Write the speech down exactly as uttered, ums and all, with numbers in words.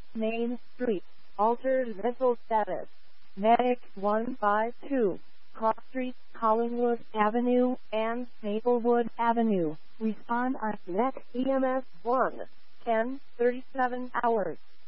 Main Street, altered visual status. Medic one five two, Cross Street, Collingwood Avenue, and Maplewood Avenue. Respond on next E M S one, ten thirty-seven hours.